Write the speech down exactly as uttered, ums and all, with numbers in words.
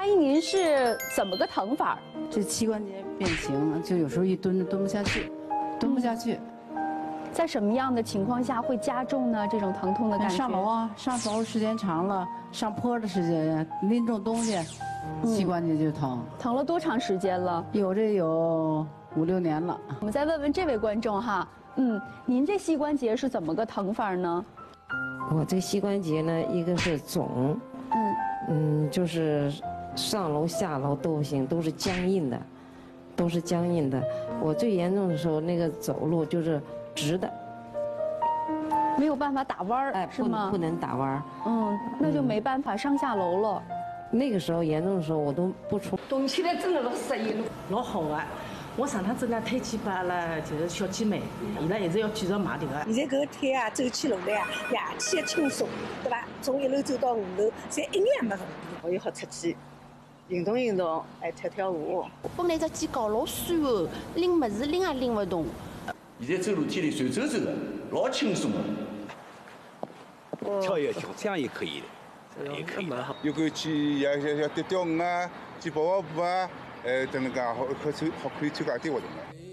阿姨，您是怎么个疼法？ 这膝关节变形，就有时候一蹲蹲不下去，蹲不下去。 在什么样的情况下会加重呢？这种疼痛的感觉？ 上楼啊，上楼时间长了，上坡的时间，拎重东西，膝关节就疼。 嗯、疼了多长时间了？ 有这有五六年了。 我们再问问这位观众哈，嗯，您这膝关节是怎么个疼法呢？ 我这膝关节呢，一个是肿，嗯嗯，就是上楼下楼都不行，都是僵硬的，都是僵硬的。我最严重的时候，那个走路就是直的， 没有办法打弯儿， 哎， 是吗？ 不能打弯儿。 嗯，那就没办法上下楼了。 嗯、那个时候严重的时候，我都不出。 动起来真的老适应，老好啊！我上趟子呢推荐把了，就是小姐妹，伊拉一直要继续买这个。 现在搿个腿啊，走起路来啊，夜气轻松，对吧？从一楼走到五楼，侪一眼没问题。 我又好出去运动运动，还跳跳舞。 本来只肩高老酸哦，拎物事拎也拎不动。 现在走楼梯里随走走的，老轻松的。 跳也跳，这样也可以的，也可以的。 又可以去也也也跳跳舞啊，去跑跑步啊，呃，等那个好好参好可以参加点活动的。